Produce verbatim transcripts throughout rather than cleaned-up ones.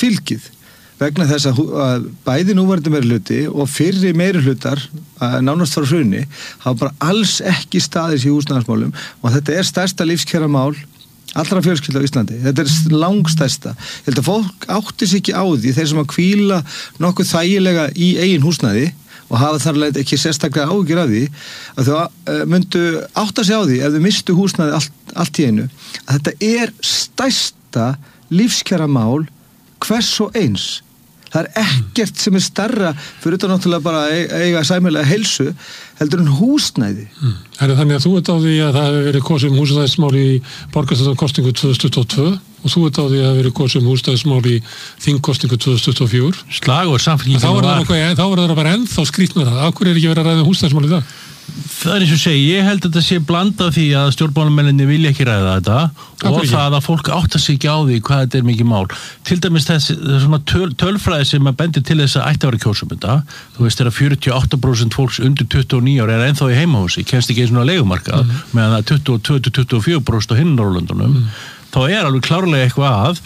fylgið vegna þess að, að bæði núverandi meirihluti og fyrri meirihlutar nánast frá hruni hafa bara alls ekki staðið í húsnæðismálum og þetta er stærsta lífskjaramál allra fjölskylda á Íslandi. Þetta er langstærsta. Ég held að fólk átti sig ekki á því þeir sem að hvíla nokkuð þægilega í eigin húsnæði og hafa þar leið ekki sérstaklega áhyggjur af því að þau myndu átta sig á því ef þau mistu húsnæði allt, allt í einu að þetta er stærsta lífskjaramál hvers og eins. Það er ekkert sem er starra fyrir utan náttúrulega bara að eiga sæmilega heilsu heldur en húsnæði. Mm. Er þannig að þú ert á því að það hefur verið kosið um húsnæðismál í borgarstjórnarkosningu tvö þúsund tuttugu og tvö og þú ert á því að það hefur verið kosið um húsnæðismál í þingkosningu tvö þúsund tuttugu og fjögur. Slag og samfélgingin var. Þá var það bara ennþá skrýtnara. Af hverju er ekki verið að ræða húsnæðismál í dag? Það er eins og segi, ég held að þetta sé blanda því að stjórnmálamenninni vilja ekki ræða þetta og ekki. Það að fólk átta sig ekki á því hvað þetta er mikið mál. Til dæmis þessi svona töl, tölfræði sem að bendir til þess að ætti að vera kjósum þetta. Þú veist þegar fjörutíu og átta prósent fólks undir tuttugu og níu ára er ennþá í heimahúsi, kemst ekki eins og leigumarkað, mm. meðan það tuttugu og tvö til tuttugu og fjögur prósent á hinum Norðurlöndunum. Mm. Þá er alveg klárlega eitthvað að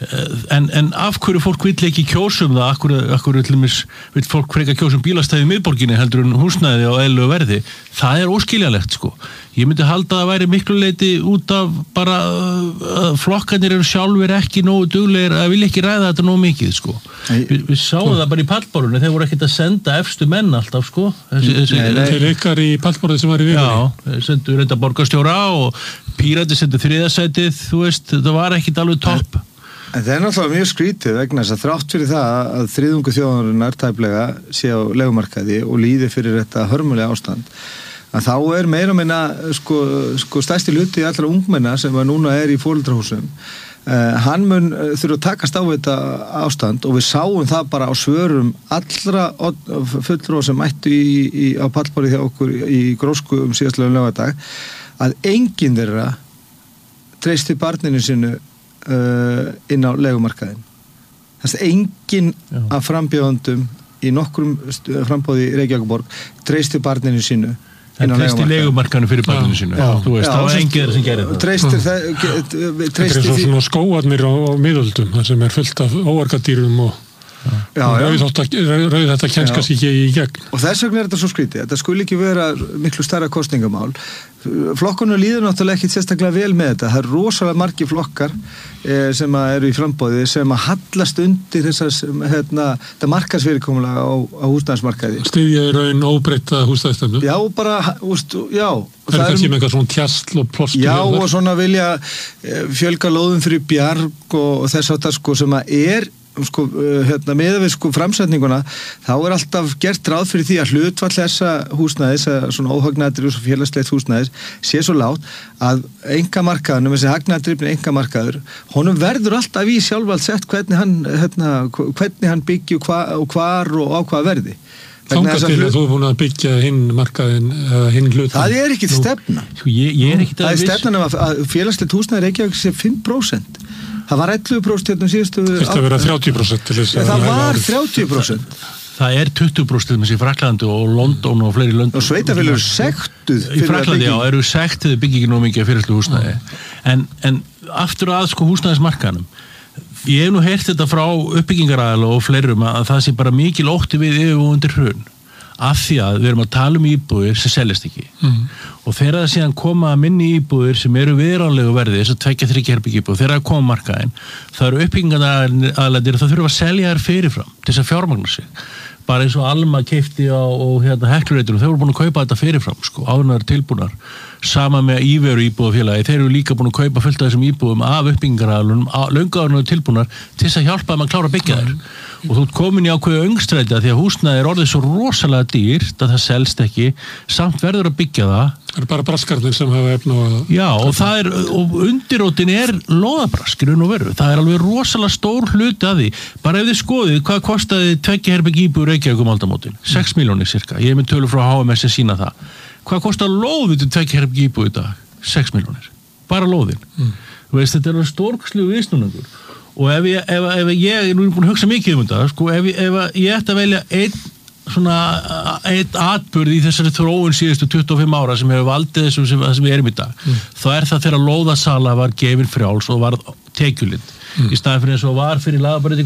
En, en af hverju fólk vill ekki kjósum það, af hverju, af hverju til dæmis vill fólk freka kjósum bílastæði í miðborginni heldur en húsnæði á eðlilegu verði, það er óskiljanlegt sko. Ég myndi halda að það væri miklu leyti út af bara uh, flokkarnir eru sjálfur ekki nógu duglegir að vilja ekki ræða þetta nógu mikið sko. Vi, við sáum það bara í pallborðinu, þeir voru ekkert að senda efstu menn alltaf sko. Þessi, þessi, nei, nei. Þeir ykkar í pallborðið sem var í vikunni. Já, þeir sendu reynda borgarstjóra og Pírati sendu þriðasætið, þú veist, þetta var ekkert alveg topp. En það er náttúrulega mjög skrítið vegna þess að þrátt fyrir það að þriðjungur þjóðarinnar tæplega sé á leigumarkaði og líði fyrir þetta hörmulega ástand að þá er meira og minna sko, sko stærsti hluti allra ungmenna sem að núna er í foreldrahúsum uh, hann mun þurfa að takast á þetta ástand og við sáum það bara á svörum allra fulltrúa sem mættu í, í, á pallborði hjá okkur í Grósku um síðastlega laugardag að enginn þeirra treysti barninu sinu Uh, inn á leigumarkaðin. Þess að enginn Já. Af frambjóðandum í nokkrum frambóði í Reykjavíkurborg treysti barninu sínu inn á leigumarkaðin. Treysti leigumarkaðinu fyrir barninu sínu. Já. Þú veist, það var enginn sem gerir það. Treystir það... Þetta er svona skóarnir á, á miðöldum, það sem er fullt af óargadýrum og rauð þetta kemst kannski ekki í gegn. Og þess vegna er þetta svo skrítið. Þetta skuli ekki vera miklu stærra kosningamál. Flokkunum líður náttúrulega ekki sérstaklega vel með þetta. Það er rosalega margir flokkar eh, sem eru í frambóði sem að hallast undir þessas hérna, þetta markaðsfyrirkomulega á, á húsnæðismarkaði. Styðja í raun óbreytta húsnæðisstefnu? Já, bara, úst, já. Það er kannski með eitthvað svona tjastl og plostur. Já, og svona vilja eh, fjölga lóðum fyrir bjarg og, og þess að það sko sem að er sko, hérna, með við sko framsetninguna þá er alltaf gert ráð fyrir því að hlutfall þessa húsnæðis, svona óhagnadrifs og félagslegt húsnæðis sé svo lágt að engamarkaðunum, þessi hagnadrifni engamarkaður, honum verður alltaf í sjálfvald sett hvernig hann, hérna, hvernig hann byggju hva, og hvar og á hvað verði. Þangað til að þú er búin að byggja hinn markaðin, uh, hinn hlutan. Það er ekkit stefna. Ég, ég er ekkit að það er stefnan að félagslegt húsnæði Reykjavík sé fimm prósent. Það var ellefu prósent hérna síðustu... Þetta að vera þrjátíu prósent til þess að... Það var þrjátíu prósent. Það er tuttugu prósent með sér í Fraklandi og London og fleiri löndum. Og sveitafélög eru sektuð í Fraklandi, já, eru sektuð byggingin og mikið fyrirlu húsnæði. En, en aftur að sko húsnæðismarkanum. Ég hef nú heyrt þetta frá uppbyggingaraðala og fleirum að það sé bara mikil ótti við yfirvofandi hrun. Af því að við erum að tala um íbúðir sem seljast ekki. Mm. Og þegar það síðan koma minni íbúðir sem eru viðránlegu verði, þess að tveggja þriggja herbergja íbúð, þegar það koma markaðin, það eru uppbyggingaraðalarnir, það þurfa að selja þær fyrirfram til þess að fjármagna sig. Bara eins og Alma keypti á og hérna Heklureitunum, þeir voru búin að kaupa þetta fyrirfram, sko, áðurnar tilbúnar. Sama með Íveru íbúðafélagi, þeir eru líka búin að kaupa fullt af þessum íbúðum af uppbyggingaraðalunum, löngu áðurnar tilbúnar til þess að hjálpa þeim að klára að byggja þær. Og þú ert komin í ákveðu öngstræti að því að húsnæði er orðið svo rosalega dýrt að það selst ekki, samt verður að byggja það. Það eru bara braskarnir sem hafa efna á það. Já, og það er, og undirrótin er lóðabraskir og veru. Það er alveg rosalega stór hluti að því. Bara ef þið skoðið, hvað kostaði tveggja herbergja íbúð Reykjavík um aldamótin? sex milljónir cirka. Ég er með tölu frá H M S að sína það. Hvað kostar lóðið til tveggja herbergja íbúð í dag? sex milljónir. Bara lóðin. Mm. Þú veist, þetta er stórkostlegur viðsnúningur. Og ef ég, ef, ef ég, ég er nú búin að hugsa mikið um þetta, sko, ef ég, ef ég ætti að velja einn svona, einn atburð í þessari þróun síðustu tuttugu og fimm ára sem hefur valdið þessum sem, sem við erum í dag, mm. þá er það þegar lóðasala var gefin frjáls og var tekjulind, mm. í staðin fyrir eins og var fyrir lagabreytingu